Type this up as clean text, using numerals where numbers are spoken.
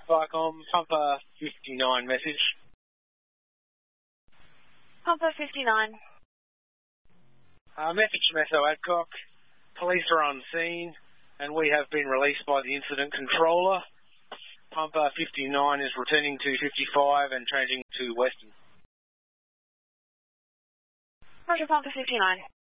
Vicom, Pumper 59 message. Pumper 59. Message from SO Adcock. Police are on scene and we have been released by the incident controller. Pumper 59 is returning to 55 and changing to Western. Roger, Pumper 59.